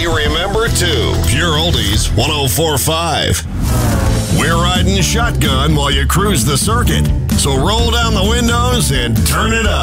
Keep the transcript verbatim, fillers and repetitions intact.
remember too. Pure Oldies one oh four point five. We're riding shotgun while you cruise the circuit. So roll down the windows and turn it up.